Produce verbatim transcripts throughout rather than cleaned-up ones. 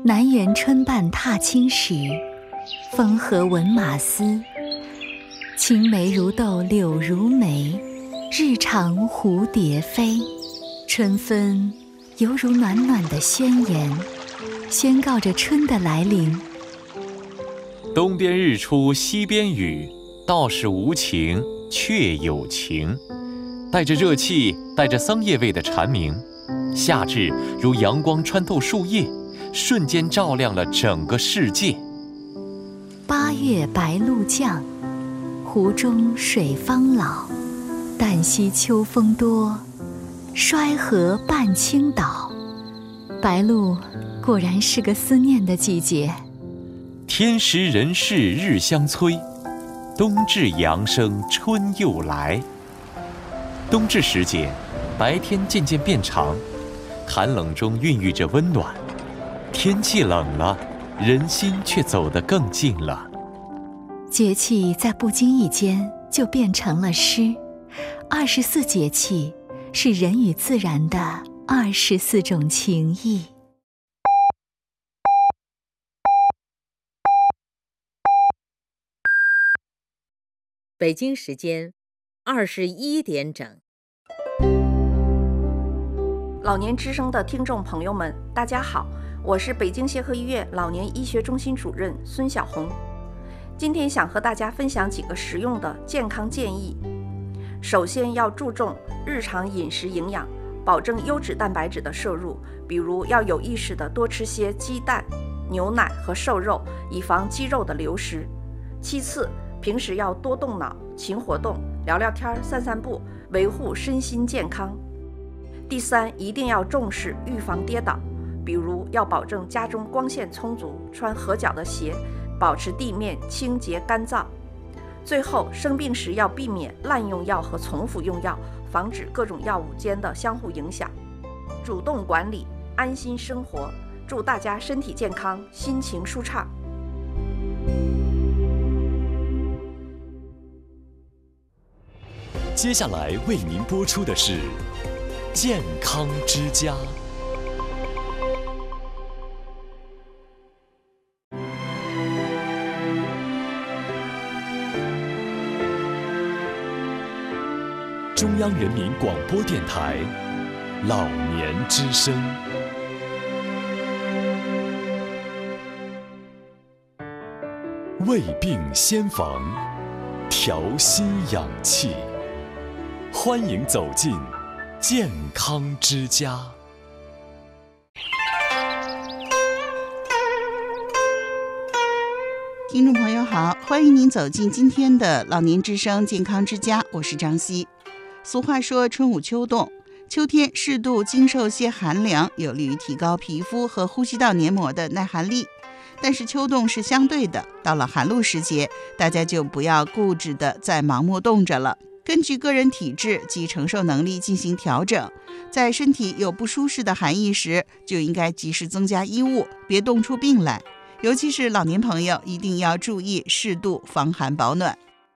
南园春半踏青时，风和闻马嘶。青梅如豆柳如眉，日长蝴蝶飞。春分犹如暖暖的宣言，宣告着春的来临。 东边日出西边雨，道是无晴却有晴。带着热气，带着桑叶味的蝉鸣，夏至如阳光穿透树叶，瞬间照亮了整个世界。 八月白露降，湖中水方老。旦夕秋风多，衰河半倾倒。白露果然是个思念的季节。 天时人事日相催，冬至阳生春又来。冬至时节，白天渐渐变长，寒冷中孕育着温暖。天气冷了，人心却走得更近了。 节气在不经意间就变成了诗。二十四节气是人与自然的二十四种情谊。 北京时间二十一点整。 老年之声的听众朋友们，大家好，我是北京协和医院老年医学中心主任孙晓红。今天想和大家分享几个实用的健康建议。首先要注重日常饮食营养，保证优质蛋白质的摄入，比如要有意识地多吃些鸡蛋、牛奶和瘦肉，以防肌肉的流失。其次，平时要多动脑、勤活动，聊聊天、散散步，维护身心健康。第三，一定要重视预防跌倒，比如要保证家中光线充足，穿合脚的鞋，保持地面清洁干燥。最后，生病时要避免滥用药和重复用药，防止各种药物间的相互影响。主动管理，安心生活。祝大家身体健康，心情舒畅。 接下来为您播出的是健康之家。中央人民广播电台老年之声。为病先防，调心养气。欢迎走进健康之家。 听众朋友好，欢迎您走进今天的老年之声健康之家，我是张希。俗话说春捂秋冻，秋天适度经受些寒凉，有利于提高皮肤和呼吸道黏膜的耐寒力。但是秋冻是相对的，到了寒露时节，大家就不要固执的再盲目冻着了。根据个人体质及承受能力进行调整，在身体有不舒适的寒意时，就应该及时增加衣物，别冻出病来。尤其是老年朋友，一定要注意适度防寒保暖。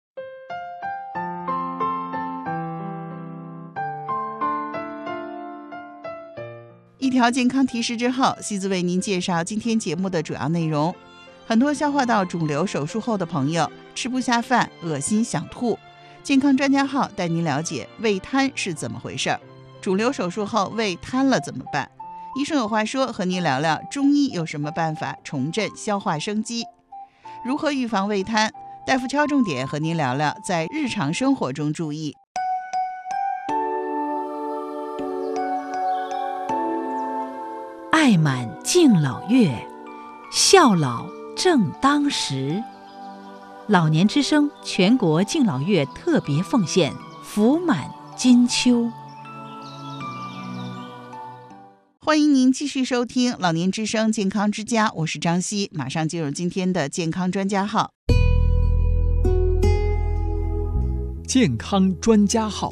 一条健康提示之后，西子为您介绍今天节目的主要内容。很多消化道肿瘤手术后的朋友吃不下饭，恶心想吐。健康专家号带您了解胃瘫是怎么回事，肿瘤手术后胃瘫了怎么办？医生有话说，和您聊聊中医有什么办法重振消化生机。如何预防胃瘫？大夫敲重点和您聊聊在日常生活中注意。 爱满敬老月，孝老正当时。老年之声全国敬老月特别奉献，福满金秋。 欢迎您继续收听老年之声健康之家，我是张希，马上进入今天的健康专家号。 健康专家号。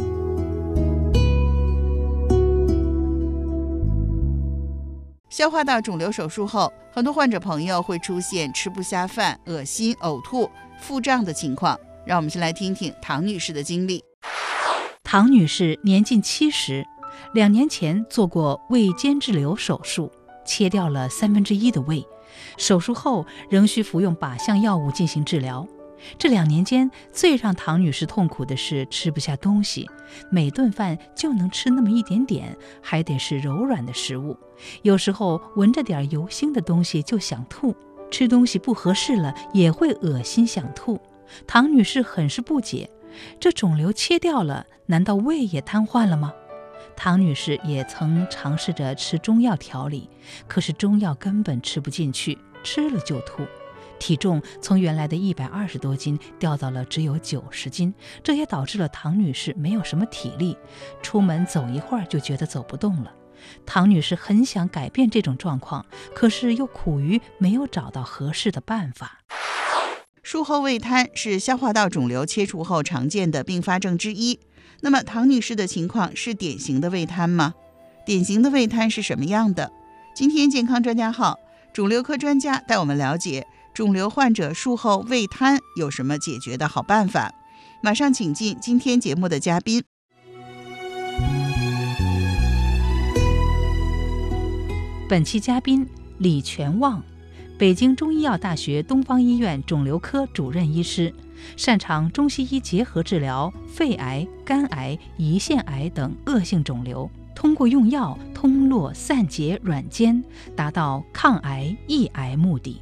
消化道肿瘤手术后，很多患者朋友会出现吃不下饭、恶心、呕吐、腹胀的情况。让我们先来听听唐女士的经历。 唐女士年近七十，两年前做过胃间质瘤手术， 切掉了三分之一的胃，手术后仍需服用靶向药物进行治疗。这两年间，最让唐女士痛苦的是吃不下东西，每顿饭就能吃那么一点点，还得是柔软的食物。有时候闻着点油腥的东西就想吐，吃东西不合适了也会恶心想吐。唐女士很是不解，这肿瘤切掉了，难道胃也瘫痪了吗？唐女士也曾尝试着吃中药调理，可是中药根本吃不进去，吃了就吐。体重从原来的一百二十多斤掉到了只有九十斤，这也导致了唐女士没有什么体力，出门走一会儿就觉得走不动了。唐女士很想改变这种状况，可是又苦于没有找到合适的办法。 术后胃瘫是消化道肿瘤切除后常见的并发症之一。那么唐女士的情况是典型的胃瘫吗？典型的胃瘫是什么样的？今天健康专家号肿瘤科专家带我们了解肿瘤患者术后胃瘫有什么解决的好办法。马上请进今天节目的嘉宾。 本期嘉宾李全旺，北京中医药大学东方医院肿瘤科主任医师，擅长中西医结合治疗肺癌、肝癌、胰腺癌等恶性肿瘤，通过用药通络散结软坚，达到抗癌抑癌目的。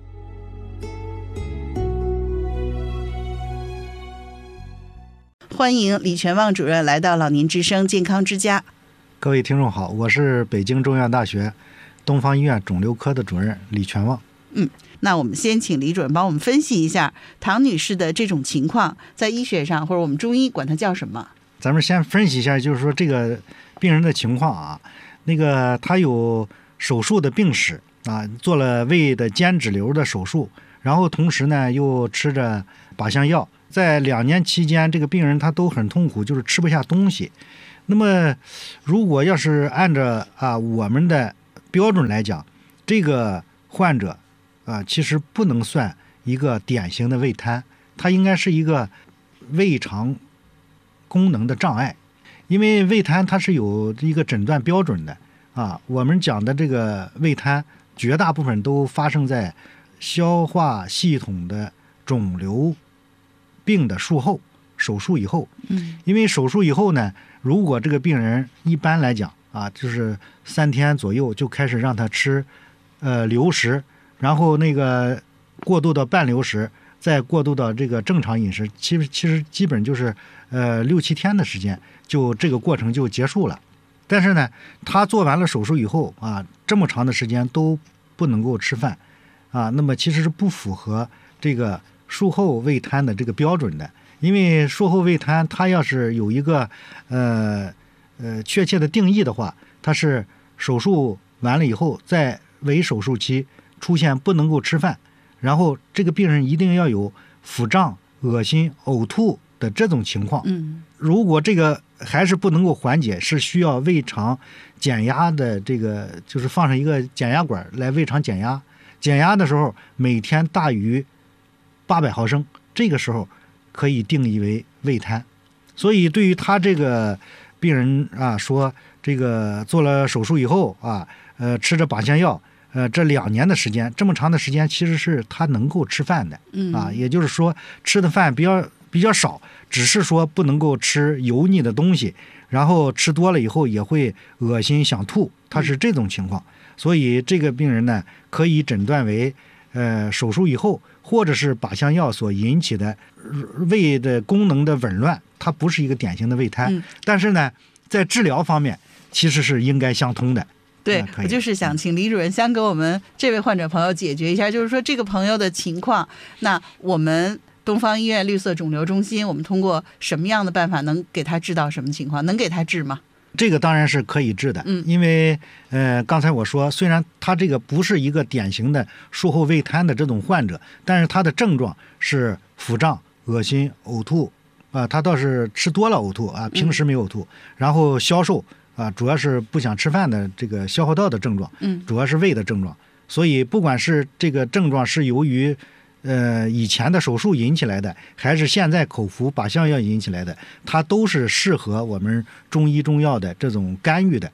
欢迎李全旺主任来到老年之声健康之家。 各位听众好，我是北京中医药大学东方医院肿瘤科的主任李全旺。 嗯，那我们先请李主任帮我们分析一下唐女士的这种情况，在医学上或者我们中医管它叫什么？ 咱们先分析一下，就是说这个病人的情况啊，那个他有手术的病史啊，做了胃的间脂瘤的手术，然后同时呢又吃着靶向药，在两年期间，这个病人他都很痛苦，就是吃不下东西。那么如果要是按照啊我们的标准来讲，这个患者啊其实不能算一个典型的胃瘫，它应该是一个胃肠功能的障碍。因为胃瘫它是有一个诊断标准的啊，我们讲的这个胃瘫绝大部分都发生在消化系统的肿瘤病的术后，手术以后。嗯，因为手术以后呢，如果这个病人一般来讲啊，就是三天左右就开始让他吃呃流食，然后那个过渡到半流食，再过渡到这个正常饮食，其实其实基本就是呃六七天的时间，就这个过程就结束了。但是呢，他做完了手术以后啊，这么长的时间都不能够吃饭啊，那么其实是不符合这个术后胃瘫的这个标准的。因为术后胃瘫它要是有一个呃呃确切的定义的话，它是手术完了以后，在围手术期出现不能够吃饭，然后这个病人一定要有腹胀、恶心、呕吐的这种情况。嗯，如果这个还是不能够缓解，是需要胃肠减压的，这个就是放上一个减压管来胃肠减压。减压的时候每天大于八百毫升，这个时候可以定义为胃瘫。所以对于他这个病人啊，说这个做了手术以后啊，呃，吃着靶向药，呃，这两年的时间，这么长的时间，其实是他能够吃饭的，嗯啊，也就是说吃的饭比较比较少，只是说不能够吃油腻的东西，然后吃多了以后也会恶心想吐，他是这种情况。所以这个病人呢，可以诊断为呃手术以后，或者是靶向药所引起的胃的功能的紊乱，它不是一个典型的胃瘫。嗯、但是呢，在治疗方面其实是应该相通的。 对，我就是想请李主任先给我们这位患者朋友解决一下，就是说这个朋友的情况，那我们东方医院绿色肿瘤中心，我们通过什么样的办法能给他治到什么情况？能给他治吗？ 这个当然是可以治的，嗯，因为呃，刚才我说，虽然他这个不是一个典型的术后胃瘫的这种患者，但是他的症状是腹胀、恶心、呕吐，啊、呃，他倒是吃多了呕吐啊，平时没有呕吐，嗯、然后消瘦啊、呃，主要是不想吃饭的这个消化道的症状，嗯，主要是胃的症状，所以不管是这个症状是由于呃，以前的手术引起来的，还是现在口服靶向药引起来的，它都是适合我们中医中药的这种干预的。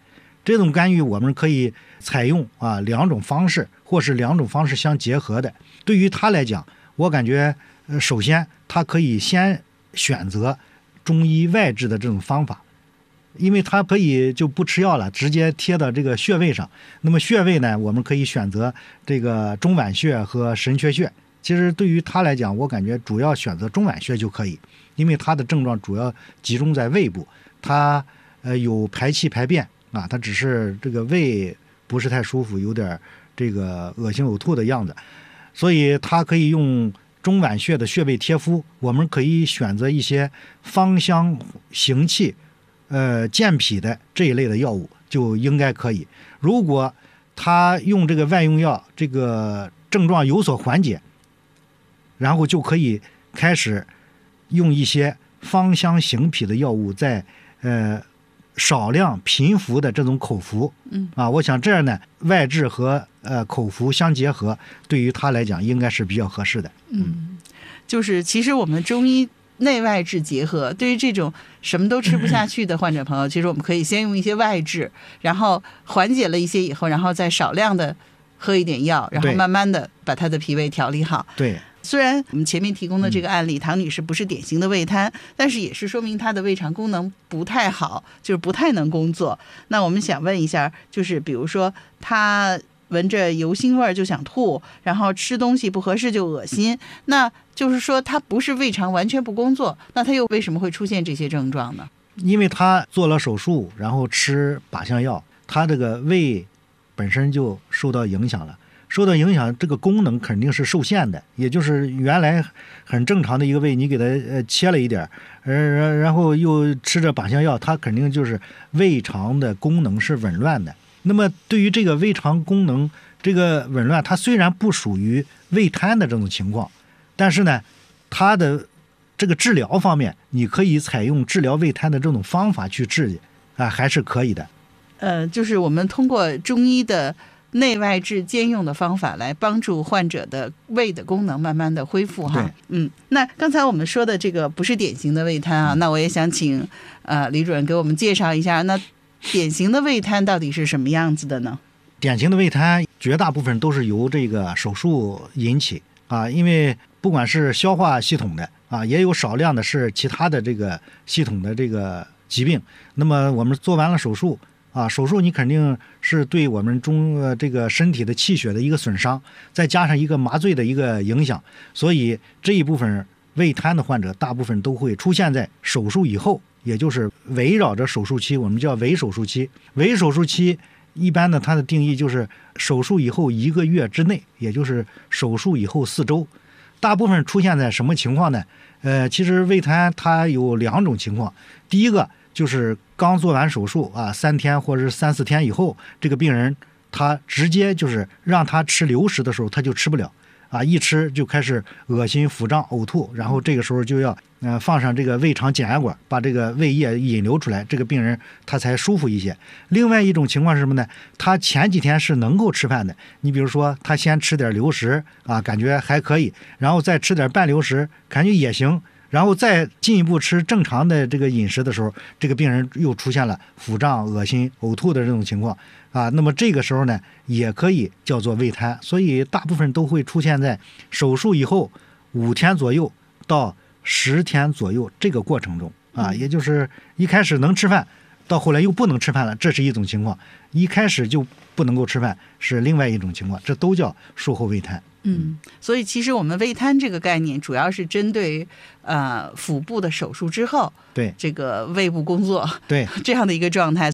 这种干预我们可以采用啊两种方式，或是两种方式相结合的。对于他来讲，我感觉呃首先他可以先选择中医外治的这种方法，因为它可以就不吃药了，直接贴到这个穴位上。那么穴位呢，我们可以选择这个中脘穴和神阙穴。其实对于他来讲，我感觉主要选择中脘穴就可以，因为他的症状主要集中在胃部，他呃有排气排便啊，他只是这个胃不是太舒服，有点这个恶心呕吐的样子，所以他可以用中脘穴的穴位贴敷。我们可以选择一些芳香行气呃健脾的这一类的药物就应该可以。如果他用这个外用药，这个症状有所缓解，然后就可以开始用一些芳香行脾的药物，在呃少量频服的这种口服。 嗯啊，我想这样呢，外治和呃口服相结合，对于他来讲应该是比较合适的。 嗯，就是其实我们中医内外治结合，对于这种什么都吃不下去的患者朋友，其实我们可以先用一些外治，然后缓解了一些以后，然后再少量的喝一点药，然后慢慢的把他的脾胃调理好。 对。 虽然我们前面提供的这个案例，唐女士不是典型的胃瘫，但是也是说明她的胃肠功能不太好，就是不太能工作。那我们想问一下，就是比如说她闻着油腥味就想吐，然后吃东西不合适就恶心，那就是说她不是胃肠完全不工作，那她又为什么会出现这些症状呢？ 因为她做了手术，然后吃靶向药，她这个胃本身就受到影响了。受到影响，这个功能肯定是受限的，也就是原来很正常的一个胃，你给它呃切了一点，呃然后又吃着靶向药，它肯定就是胃肠的功能是紊乱的。那么对于这个胃肠功能这个紊乱，它虽然不属于胃瘫的这种情况，但是呢，它的这个治疗方面，你可以采用治疗胃瘫的这种方法去治啊，还是可以的。 呃，就是我们通过中医的内外治兼用的方法来帮助患者的胃的功能慢慢的恢复哈。嗯，那刚才我们说的这个不是典型的胃瘫啊，那我也想请呃李主任给我们介绍一下，那典型的胃瘫到底是什么样子的呢？ 典型的胃瘫绝大部分都是由这个手术引起啊，因为不管是消化系统的啊，也有少量的是其他的这个系统的这个疾病。那么我们做完了手术啊，手术你肯定是对我们中呃这个身体的气血的一个损伤，再加上一个麻醉的一个影响，所以这一部分胃瘫的患者大部分都会出现在手术以后，也就是围绕着手术期，我们叫围手术期。围手术期一般呢，它的定义就是手术以后一个月之内，也就是手术以后四周。大部分出现在什么情况呢？呃，其实胃瘫它有两种情况，第一个就是刚做完手术啊，三天或者是三四天以后，这个病人他直接就是让他吃流食的时候，他就吃不了啊，一吃就开始恶心、腹胀、呕吐，然后这个时候就要呃放上这个胃肠减压管，把这个胃液引流出来，这个病人他才舒服一些。另外一种情况是什么呢？他前几天是能够吃饭的，你比如说他先吃点流食啊，感觉还可以，然后再吃点半流食，感觉也行。然后再进一步吃正常的这个饮食的时候，这个病人又出现了腹胀、恶心、呕吐的这种情况啊。那么这个时候呢，也可以叫做胃瘫。所以大部分都会出现在手术以后五天左右到十天左右这个过程中啊，也就是一开始能吃饭，到后来又不能吃饭了，这是一种情况；一开始就不能够吃饭是另外一种情况，这都叫术后胃瘫。 嗯，所以其实我们胃瘫这个概念主要是针对呃腹部的手术之后， 对这个胃部工作对这样的一个状态。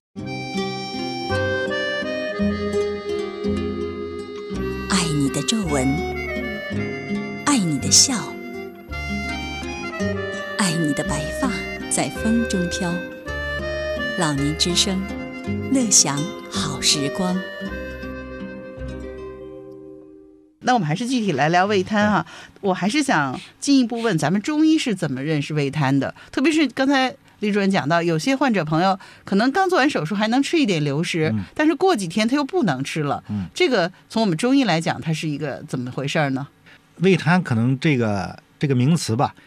爱你的皱纹，爱你的笑，爱你的白发在风中飘。老年之声，乐享好时光。 那我们还是具体来聊胃瘫啊，我还是想进一步问咱们中医是怎么认识胃瘫的，特别是刚才李主任讲到，有些患者朋友可能刚做完手术还能吃一点流食，嗯、但是过几天他又不能吃了，嗯、这个从我们中医来讲，它是一个怎么回事呢？ 胃瘫可能这个这个名词吧，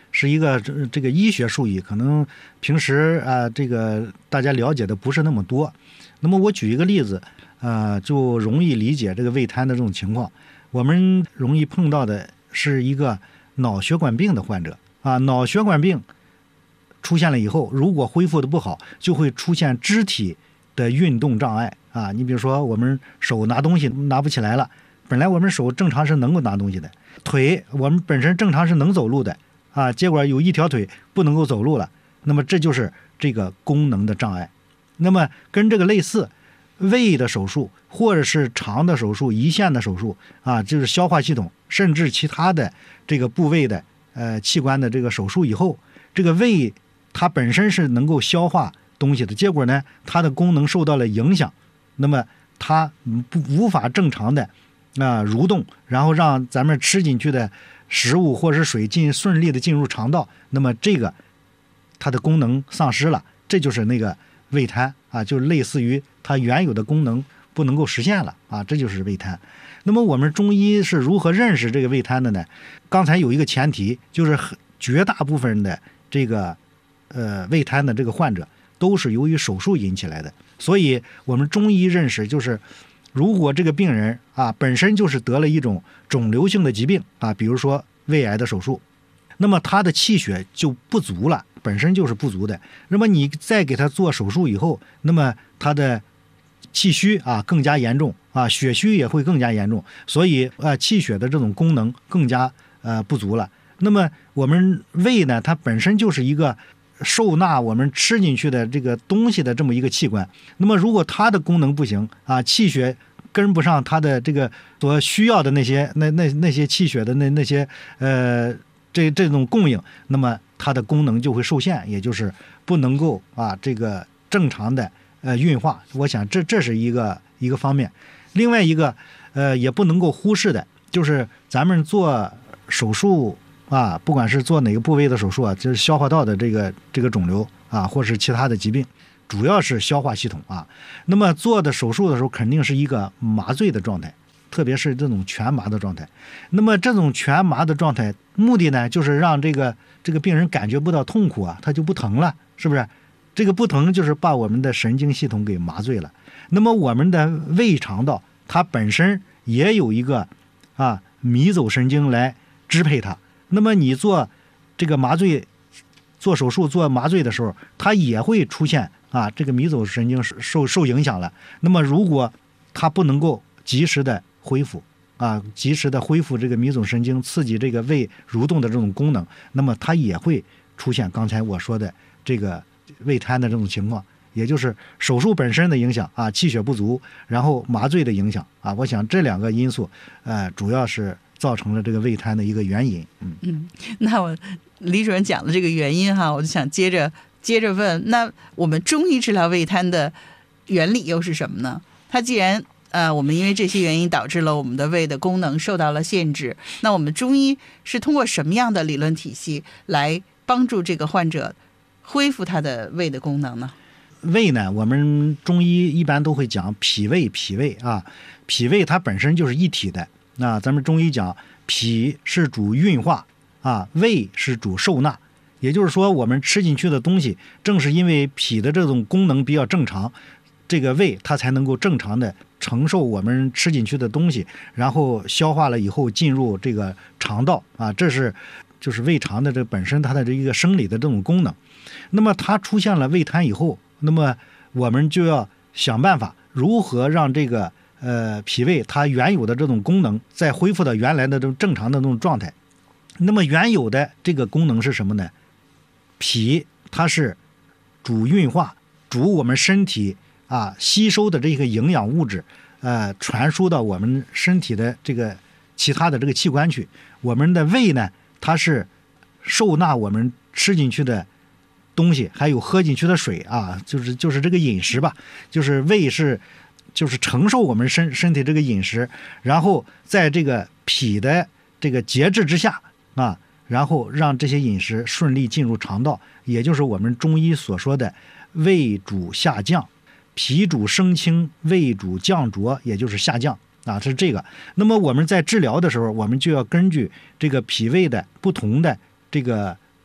是一个这个医学术语，可能平时啊、呃、这个大家了解的不是那么多。那么我举一个例子，呃，就容易理解这个胃瘫的这种情况。我们容易碰到的是一个脑血管病的患者啊，脑血管病出现了以后，如果恢复的不好，就会出现肢体的运动障碍啊。你比如说，我们手拿东西拿不起来了，本来我们手正常是能够拿东西的，腿我们本身正常是能走路的啊，结果有一条腿不能够走路了，那么这就是这个功能的障碍。那么跟这个类似，胃的手术或者是肠的手术、胰腺的手术啊，就是消化系统甚至其他的这个部位的呃器官的这个手术以后，这个胃它本身是能够消化东西的，结果呢，它的功能受到了影响，那么它不无法正常的啊、呃、蠕动，然后让咱们吃进去的食物或者是水进顺利的进入肠道，那么这个它的功能丧失了，这就是那个胃瘫啊，就类似于它原有的功能不能够实现了啊，这就是胃瘫。那么我们中医是如何认识这个胃瘫的呢？刚才有一个前提，就是绝大部分的这个呃胃瘫的这个患者都是由于手术引起来的，所以我们中医认识就是，如果这个病人啊本身就是得了一种肿瘤性的疾病啊，比如说胃癌的手术，那么他的气血就不足了，本身就是不足的。那么你再给他做手术以后，那么他的气虚啊更加严重啊，血虚也会更加严重，所以呃气血的这种功能更加呃不足了。那么我们胃呢，它本身就是一个受纳我们吃进去的这个东西的这么一个器官。那么如果它的功能不行啊，气血跟不上它的这个所需要的那些那那那些气血的那那些呃这这种供应，那么它的功能就会受限，也就是不能够啊这个正常的呃运化。我想这这是一个一个方面。另外一个呃也不能够忽视的，就是咱们做手术啊，不管是做哪个部位的手术啊，就是消化道的这个这个肿瘤啊，或是其他的疾病，主要是消化系统啊。那么做的手术的时候，肯定是一个麻醉的状态，特别是这种全麻的状态。那么这种全麻的状态，目的呢，就是让这个这个病人感觉不到痛苦啊，他就不疼了，是不是？这个不疼就是把我们的神经系统给麻醉了。那么我们的胃肠道，它本身也有一个啊迷走神经来支配它。那么你做这个麻醉、做手术、做麻醉的时候，它也会出现啊，这个迷走神经受受影响了。那么如果它不能够及时的恢复啊，及时的恢复这个迷走神经，刺激这个胃蠕动的这种功能，那么它也会出现刚才我说的这个胃瘫的这种情况，也就是手术本身的影响啊，气血不足，然后麻醉的影响啊。我想这两个因素，呃，主要是造成了这个胃瘫的一个原因。嗯嗯，那我李主任讲的这个原因哈，我就想接着接着问，那我们中医治疗胃瘫的原理又是什么呢？它既然呃我们因为这些原因导致了我们的胃的功能受到了限制，那我们中医是通过什么样的理论体系来帮助这个患者恢复他的胃的功能呢？ 胃呢，我们中医一般都会讲脾胃，脾胃啊，脾胃它本身就是一体的。那咱们中医讲，脾是主运化啊，胃是主受纳。也就是说，我们吃进去的东西，正是因为脾的这种功能比较正常，这个胃它才能够正常的承受我们吃进去的东西，然后消化了以后进入这个肠道啊，这是就是胃肠的这本身它的这一个生理的这种功能。那么它出现了胃瘫以后，那么我们就要想办法如何让这个呃脾胃它原有的这种功能再恢复到原来的这种正常的那种状态。那么原有的这个功能是什么呢？脾它是主运化，主我们身体啊吸收的这个营养物质，呃传输到我们身体的这个其他的这个器官去。我们的胃呢，它是受纳我们吃进去的东西，还有喝进去的水啊，就是就是这个饮食吧，就是胃是就是承受我们身身体这个饮食，然后在这个脾的这个节制之下啊，然后让这些饮食顺利进入肠道，也就是我们中医所说的胃主下降，脾主升清，胃主降浊，也就是下降啊，是这个。那么我们在治疗的时候，我们就要根据这个脾胃的不同的这个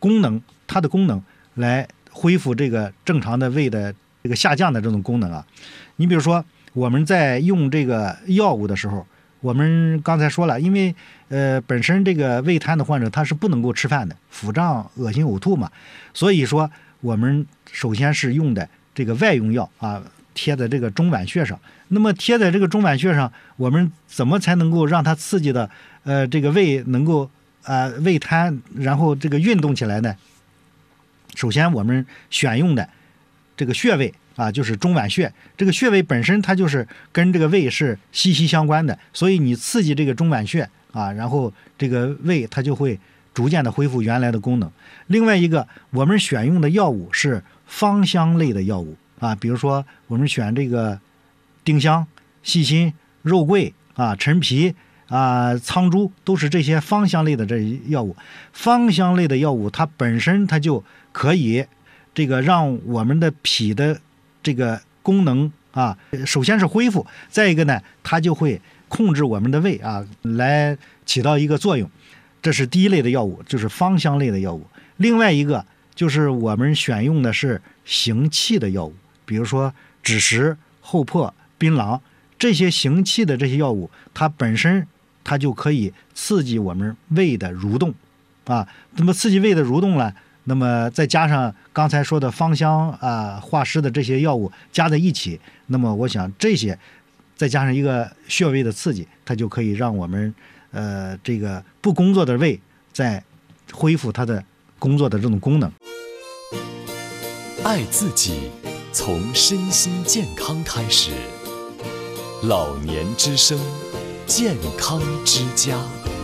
功能，它的功能来恢复这个正常的胃的这个下降的这种功能啊。你比如说我们在用这个药物的时候，我们刚才说了，因为呃本身这个胃瘫的患者他是不能够吃饭的，腹胀、恶心、呕吐嘛，所以说我们首先是用的这个外用药啊，贴在这个中脘穴上。那么贴在这个中脘穴上，我们怎么才能够让它刺激的呃这个胃能够呃胃瘫，然后这个运动起来呢？首先我们选用的这个穴位啊，就是中脘穴。这个穴位本身它就是跟这个胃是息息相关的，所以你刺激这个中脘穴啊，然后这个胃它就会逐渐的恢复原来的功能。另外一个，我们选用的药物是芳香类的药物啊，比如说我们选这个丁香、细辛、肉桂啊、陈皮啊、苍术，都是这些芳香类的这药物。芳香类的药物它本身它就可以这个让我们的脾的这个功能啊，首先是恢复，再一个呢，它就会控制我们的胃啊，来起到一个作用。这是第一类的药物，就是芳香类的药物。另外一个就是我们选用的是行气的药物，比如说枳实、厚朴、槟榔，这些行气的这些药物，它本身它就可以刺激我们胃的蠕动啊。那么刺激胃的蠕动呢，那么再加上刚才说的芳香啊、化湿的这些药物加在一起，那么我想这些再加上一个穴位的刺激，它就可以让我们呃这个不工作的胃再恢复它的工作的这种功能。 爱自己，从身心健康开始。老年之声，健康之家。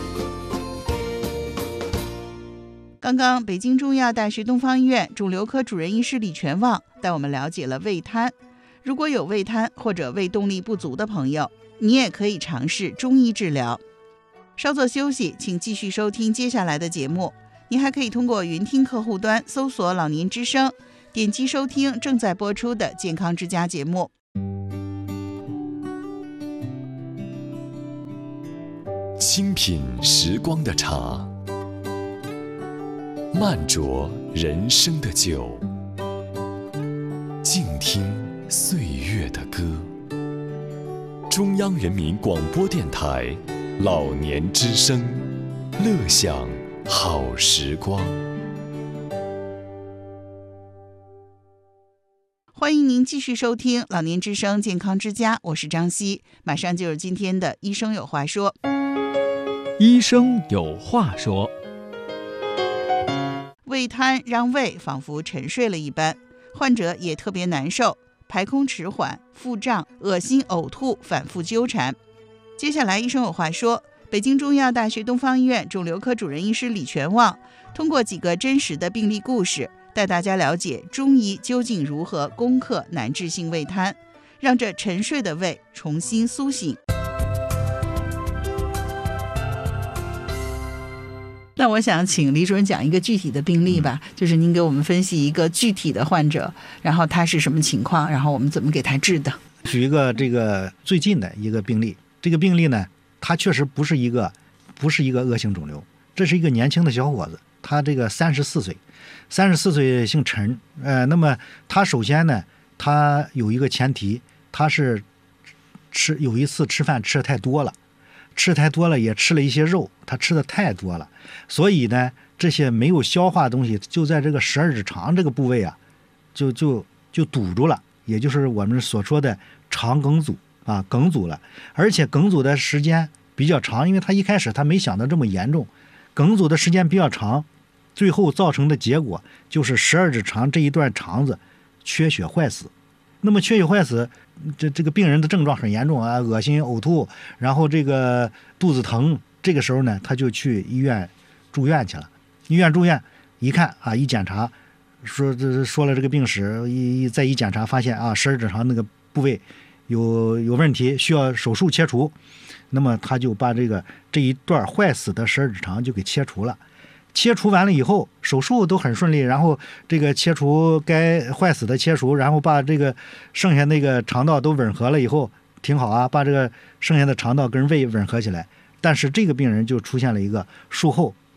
刚刚，北京中医药大学东方医院肿瘤科主任医师李全旺带我们了解了胃瘫。如果有胃瘫或者胃动力不足的朋友，你也可以尝试中医治疗。稍作休息，请继续收听接下来的节目。您还可以通过云听客户端搜索老年之声，点击收听正在播出的健康之家节目。 清品时光的茶，慢酌人生的酒，静听岁月的歌。中央人民广播电台老年之声，乐享好时光。 欢迎您继续收听老年之声健康之家，我是张希，马上就是今天的医生有话说。 医生有话说。 胃瘫让胃仿佛沉睡了一般，患者也特别难受，排空迟缓、腹胀、恶心、呕吐反复纠缠。接下来医生有话说，北京中医药大学东方医院肿瘤科主任医师李全旺通过几个真实的病例故事，带大家了解中医究竟如何攻克难治性胃瘫，让这沉睡的胃重新苏醒。那我想请李主任讲一个具体的病例吧，嗯、就是您给我们分析一个具体的患者，然后他是什么情况，然后我们怎么给他治的。 举一个这个最近的一个病例，这个病例呢，他确实不是一个不是一个恶性肿瘤，这是一个年轻的小伙子，他这个三十四岁，三十四岁姓陈，呃，那么他首先呢，他有一个前提，他是吃有一次吃饭吃的太多了。吃太多了，也吃了一些肉，他吃的太多了，所以呢，这些没有消化的东西就在这个十二指肠这个部位啊，就就就堵住了，也就是我们所说的肠梗阻啊，梗阻了，而且梗阻的时间比较长，因为他一开始他没想到这么严重，梗阻的时间比较长，最后造成的结果就是十二指肠这一段肠子缺血坏死。那么缺血坏死，这这个病人的症状很严重啊，恶心、呕吐，然后这个肚子疼。这个时候呢，他就去医院住院去了。医院住院一看啊，一检查，说这说了这个病史，一再一检查发现啊，十二指肠那个部位有有问题，需要手术切除。那么他就把这个这一段坏死的十二指肠就给切除了。切除完了以后，手术都很顺利，然后这个切除该坏死的切除，然后把这个剩下那个肠道都吻合了以后，挺好啊，把这个剩下的肠道跟胃吻合起来。但是这个病人就出现了一个术后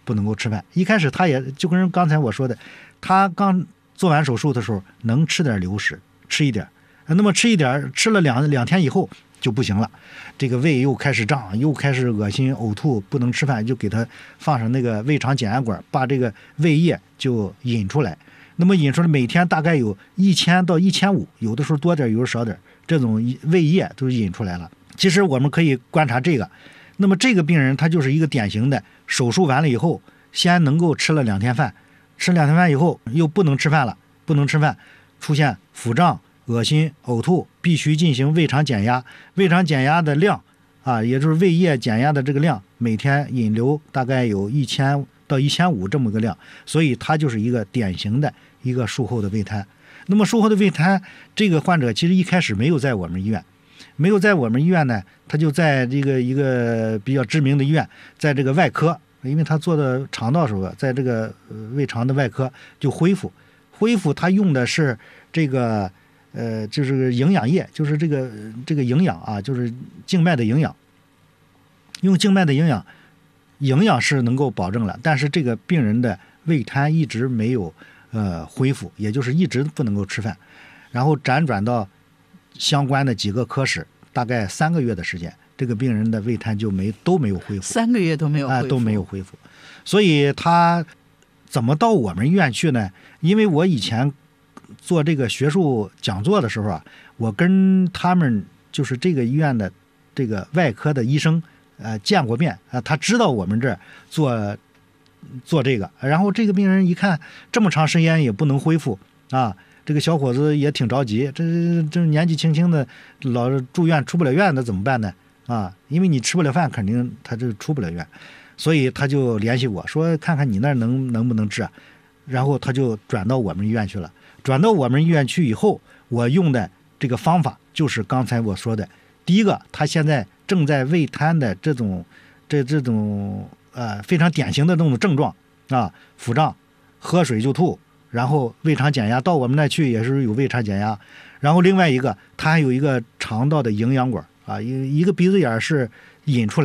不能够吃饭。一开始他也就跟刚才我说的，他刚做完手术的时候能吃点流食，吃一点，那么吃一点，吃了两两天以后就不行了，这个胃又开始胀，又开始恶心呕吐，不能吃饭，就给他放上那个胃肠减压管，把这个胃液就引出来。那么引出来每天大概有一千到一千五，有的时候多点，有的时候少点，这种胃液都引出来了。其实我们可以观察这个，那么这个病人他就是一个典型的手术完了以后，先能够吃了两天饭，吃两天饭以后又不能吃饭了，不能吃饭，出现腹胀、恶心、呕吐，必须进行胃肠减压。胃肠减压的量啊，也就是胃液减压的这个量，每天引流大概有一千到一千五这么个量，所以它就是一个典型的一个术后的胃瘫。那么术后的胃瘫，这个患者其实一开始没有在我们医院，没有在我们医院呢，他就在这个一个比较知名的医院，在这个外科，因为他做的肠道手术，在这个胃肠的外科就恢复，恢复他用的是这个呃，就是营养液，就是这个这个营养啊，就是静脉的营养，用静脉的营养，营养是能够保证了，但是这个病人的胃瘫一直没有呃恢复，也就是一直不能够吃饭，然后辗转到相关的几个科室，大概三个月的时间，这个病人的胃瘫就没都没有恢复， 三个月都没有恢复、 啊、都没有恢复。所以他怎么到我们医院去呢？因为我以前做这个学术讲座的时候啊，我跟他们就是这个医院的这个外科的医生呃见过面啊，他知道我们这儿做做这个，然后这个病人一看这么长时间也不能恢复啊。这个小伙子也挺着急，这这年纪轻轻的，老住院出不了院，那怎么办呢？啊，因为你吃不了饭，肯定他就出不了院，所以他就联系我说，看看你那儿能能不能治啊？然后他就转到我们医院去了。转到我们医院去以后，我用的这个方法就是刚才我说的，第一个，他现在正在胃瘫的这种这这种呃非常典型的这种症状啊，腹胀，喝水就吐。然后胃肠减压，到我们那去也是有胃肠减压，然后另外一个，它还有一个肠道的营养管啊，一一个鼻子眼是引出来。